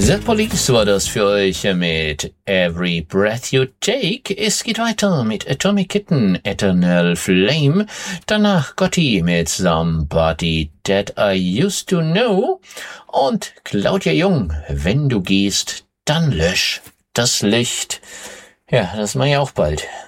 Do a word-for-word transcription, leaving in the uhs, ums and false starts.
The Police war das für euch mit Every Breath You Take. Es geht weiter mit Atomic Kitten, Eternal Flame. Danach Gotti mit Somebody That I Used to Know. Und Claudia Jung, Wenn du gehst, dann lösch das Licht. Ja, das mache ich auch bald.